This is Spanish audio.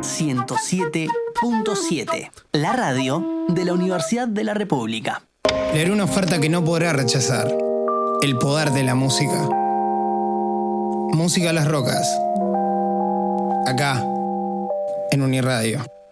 107.7, la radio de la Universidad de la República. Leeré una oferta que no podrá rechazar. El poder de la música. Música a las rocas. Acá, en Uniradio.